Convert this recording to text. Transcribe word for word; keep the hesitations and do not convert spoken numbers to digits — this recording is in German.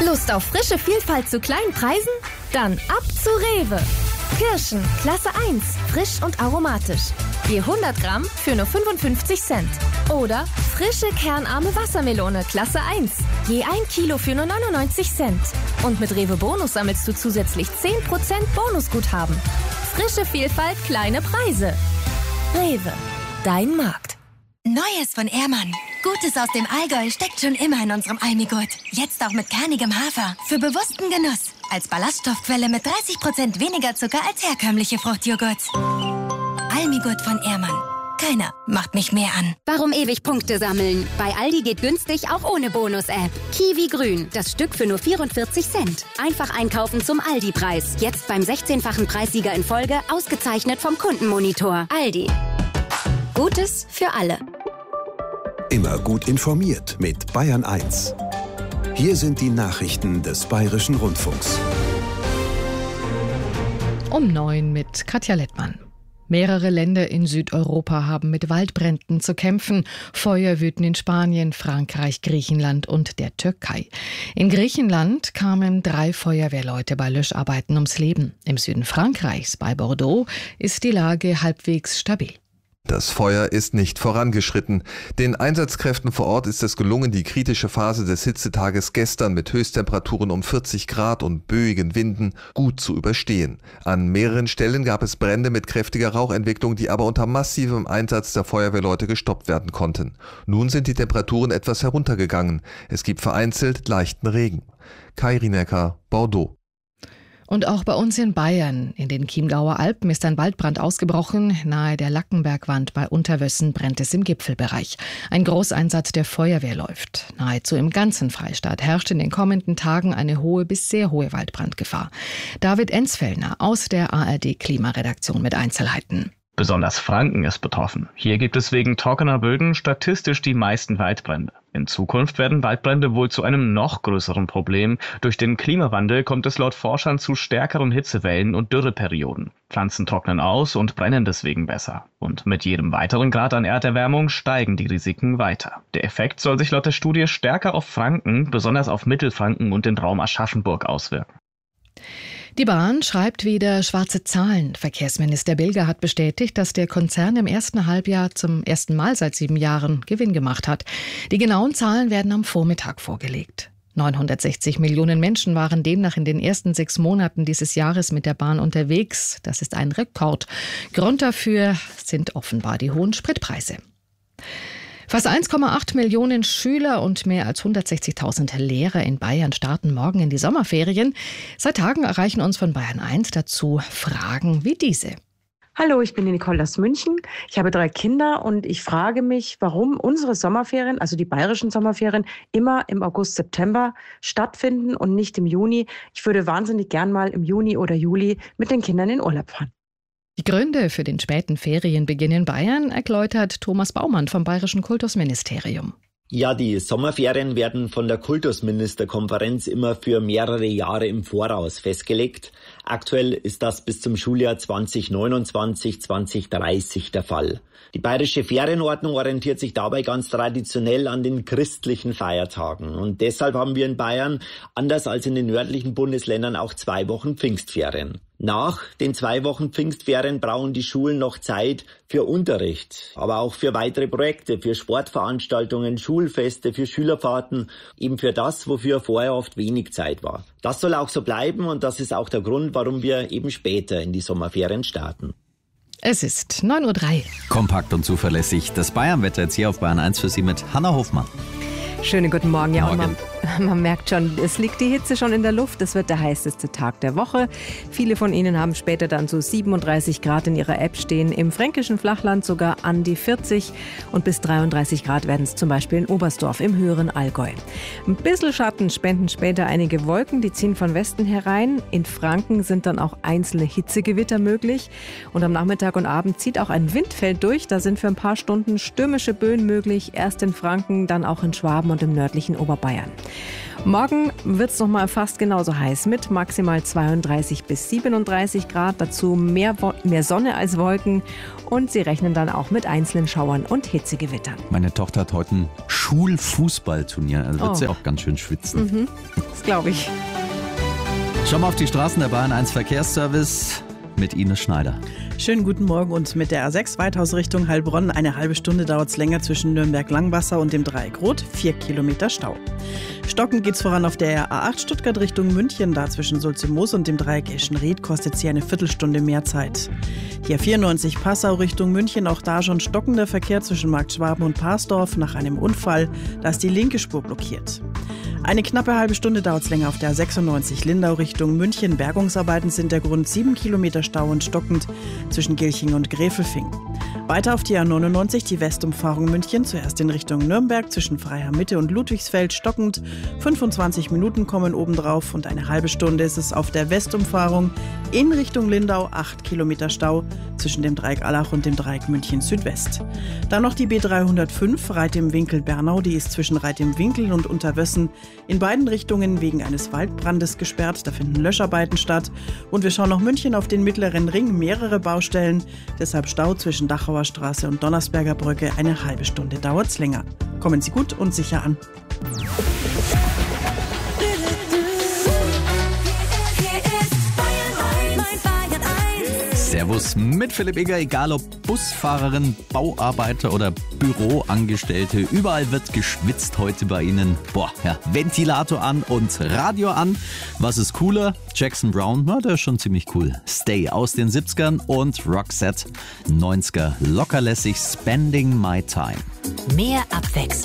Lust auf frische Vielfalt zu kleinen Preisen? Dann ab zu Rewe. Kirschen, Klasse eins, frisch und aromatisch. Je hundert Gramm für nur fünfundfünfzig Cent. Oder frische kernarme Wassermelone, Klasse eins. Je ein Kilo für nur neunundneunzig Cent. Und mit Rewe Bonus sammelst du zusätzlich zehn Prozent Bonusguthaben. Frische Vielfalt, kleine Preise. Rewe, dein Markt. Neues von Ehrmann. Gutes aus dem Allgäu steckt schon immer in unserem Almigurt. Jetzt auch mit kernigem Hafer. Für bewussten Genuss. Als Ballaststoffquelle mit dreißig Prozent weniger Zucker als herkömmliche Fruchtjoghurts. Almigurt von Ehrmann. Keiner macht mich mehr an. Warum ewig Punkte sammeln? Bei Aldi geht günstig auch ohne Bonus-App. Kiwi Grün, das Stück für nur vierundvierzig Cent. Einfach einkaufen zum Aldi-Preis. Jetzt beim sechzehnfachen Preissieger in Folge, ausgezeichnet vom Kundenmonitor. Aldi. Gutes für alle. Immer gut informiert mit Bayern eins. Hier sind die Nachrichten des Bayerischen Rundfunks. Um neun mit Katja Lettmann. Mehrere Länder in Südeuropa haben mit Waldbränden zu kämpfen. Feuer wüten in Spanien, Frankreich, Griechenland und der Türkei. In Griechenland kamen drei Feuerwehrleute bei Löscharbeiten ums Leben. Im Süden Frankreichs, bei Bordeaux, ist die Lage halbwegs stabil. Das Feuer ist nicht vorangeschritten. Den Einsatzkräften vor Ort ist es gelungen, die kritische Phase des Hitzetages gestern mit Höchsttemperaturen um vierzig Grad und böigen Winden gut zu überstehen. An mehreren Stellen gab es Brände mit kräftiger Rauchentwicklung, die aber unter massivem Einsatz der Feuerwehrleute gestoppt werden konnten. Nun sind die Temperaturen etwas heruntergegangen. Es gibt vereinzelt leichten Regen. Kai Rienecker, Bordeaux. Und auch bei uns in Bayern, in den Chiemgauer Alpen, ist ein Waldbrand ausgebrochen. Nahe der Lackenbergwand bei Unterwössen brennt es im Gipfelbereich. Ein Großeinsatz der Feuerwehr läuft. Nahezu im ganzen Freistaat herrscht in den kommenden Tagen eine hohe bis sehr hohe Waldbrandgefahr. David Enzfellner aus der A R D-Klimaredaktion mit Einzelheiten. Besonders Franken ist betroffen. Hier gibt es wegen trockener Böden statistisch die meisten Waldbrände. In Zukunft werden Waldbrände wohl zu einem noch größeren Problem. Durch den Klimawandel kommt es laut Forschern zu stärkeren Hitzewellen und Dürreperioden. Pflanzen trocknen aus und brennen deswegen besser. Und mit jedem weiteren Grad an Erderwärmung steigen die Risiken weiter. Der Effekt soll sich laut der Studie stärker auf Franken, besonders auf Mittelfranken und den Raum Aschaffenburg auswirken. Die Bahn schreibt wieder schwarze Zahlen. Verkehrsminister Bilger hat bestätigt, dass der Konzern im ersten Halbjahr zum ersten Mal seit sieben Jahren Gewinn gemacht hat. Die genauen Zahlen werden am Vormittag vorgelegt. neunhundertsechzig Millionen Menschen waren demnach in den ersten sechs Monaten dieses Jahres mit der Bahn unterwegs. Das ist ein Rekord. Grund dafür sind offenbar die hohen Spritpreise. Fast eins Komma acht Millionen Schüler und mehr als hundertsechzigtausend Lehrer in Bayern starten morgen in die Sommerferien. Seit Tagen erreichen uns von Bayern eins dazu Fragen wie diese. Hallo, ich bin die Nicole aus München. Ich habe drei Kinder und ich frage mich, warum unsere Sommerferien, also die bayerischen Sommerferien, immer im August, September stattfinden und nicht im Juni. Ich würde wahnsinnig gern mal im Juni oder Juli mit den Kindern in Urlaub fahren. Die Gründe für den späten Ferienbeginn in Bayern erläutert Thomas Baumann vom Bayerischen Kultusministerium. Ja, die Sommerferien werden von der Kultusministerkonferenz immer für mehrere Jahre im Voraus festgelegt. Aktuell ist das bis zum Schuljahr zwanzig neunundzwanzig zwanzig dreißig der Fall. Die bayerische Ferienordnung orientiert sich dabei ganz traditionell an den christlichen Feiertagen. Und deshalb haben wir in Bayern, anders als in den nördlichen Bundesländern, auch zwei Wochen Pfingstferien. Nach den zwei Wochen Pfingstferien brauchen die Schulen noch Zeit für Unterricht, aber auch für weitere Projekte, für Sportveranstaltungen, Schulfeste, für Schülerfahrten, eben für das, wofür vorher oft wenig Zeit war. Das soll auch so bleiben und das ist auch der Grund, warum wir eben später in die Sommerferien starten. Es ist neun Uhr drei. Kompakt und zuverlässig. Das Bayernwetter jetzt hier auf Bayern eins für Sie mit Hanna Hofmann. Schönen guten Morgen. Ja, Morgen. Und man, man merkt schon, es liegt die Hitze schon in der Luft. Es wird der heißeste Tag der Woche. Viele von Ihnen haben später dann so siebenunddreißig Grad in ihrer App stehen. Im fränkischen Flachland sogar an die vierzig. Und bis dreiunddreißig Grad werden es zum Beispiel in Oberstdorf im höheren Allgäu. Ein bisschen Schatten spenden später einige Wolken. Die ziehen von Westen herein. In Franken sind dann auch einzelne Hitzegewitter möglich. Und am Nachmittag und Abend zieht auch ein Windfeld durch. Da sind für ein paar Stunden stürmische Böen möglich. Erst in Franken, dann auch in Schwaben und im nördlichen Oberbayern. Morgen wird es nochmal fast genauso heiß mit maximal zweiunddreißig bis siebenunddreißig Grad. Dazu mehr, Wo- mehr Sonne als Wolken. Und sie rechnen dann auch mit einzelnen Schauern und Hitzegewittern. Meine Tochter hat heute ein Schulfußballturnier. Da wird Oh. sie auch ganz schön schwitzen. Mhm, das glaube ich. Schauen wir auf die Straßen der Bayern eins Verkehrsservice mit Ines Schneider. Schönen guten Morgen und mit der A sechs Weithaus Richtung Heilbronn. Eine halbe Stunde dauert es länger zwischen Nürnberg-Langwasser und dem Dreieck Rot. Vier Kilometer Stau. Stockend geht's voran auf der A acht Stuttgart Richtung München. Da zwischen Sulze-Moos und dem Dreieck Eschenried kostet sie eine Viertelstunde mehr Zeit. Die A vierundneunzig Passau Richtung München. Auch da schon stockender Verkehr zwischen Marktschwaben und Parsdorf nach einem Unfall. Da ist die linke Spur blockiert. Eine knappe halbe Stunde dauert es länger auf der A sechsundneunzig Lindau Richtung München. Bergungsarbeiten sind der Grund, sieben Kilometer Stau und stockend zwischen Gilching und Gräfelfing. Weiter auf die A neunundneunzig, die Westumfahrung München, zuerst in Richtung Nürnberg zwischen Freiham Mitte und Ludwigsfeld stockend. fünfundzwanzig Minuten kommen obendrauf und eine halbe Stunde ist es auf der Westumfahrung in Richtung Lindau, acht Kilometer Stau zwischen dem Dreieck Allach und dem Dreieck München Südwest. Dann noch die B dreihundertfünf, Reit im Winkel Bernau, die ist zwischen Reit im Winkel und Unterwössen in beiden Richtungen wegen eines Waldbrandes gesperrt. Da finden Löscharbeiten statt. Und wir schauen noch München auf den mittleren Ring, mehrere Baustellen, deshalb Stau zwischen Dachauer Straße und Donnersberger Brücke. Eine halbe Stunde dauert's länger. Kommen Sie gut und sicher an. Servus mit Philipp Egger, egal ob Busfahrerin, Bauarbeiter oder Büroangestellte, überall wird geschwitzt heute bei Ihnen. Boah, ja, Ventilator an und Radio an. Was ist cooler? Jackson Brown, na, der ist schon ziemlich cool. Stay aus den siebzigern und Roxette neunziger, lockerlässig Spending My Time. Mehr Abwechslung.